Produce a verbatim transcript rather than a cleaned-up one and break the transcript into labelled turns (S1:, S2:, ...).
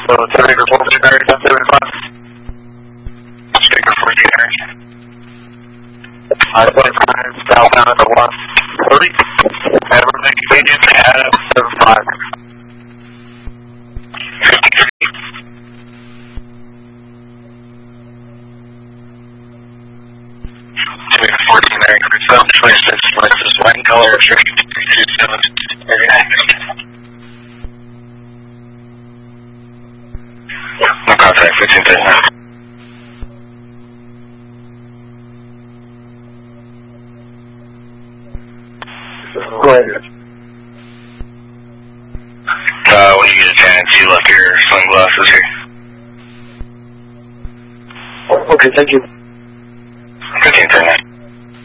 S1: So, ten acre fourteen area, ten seventy-five. Speaker fourteen area. I twenty-five, southbound at the one thirty. Everything convenient, Adam seven five. fifty-three. Speaker fourteen area, seven twenty-six, license white color, two seven. No contact, fifteen thirty-nine. Go ahead. Uh, when you get a chance, you left your sunglasses here.
S2: Okay, thank you.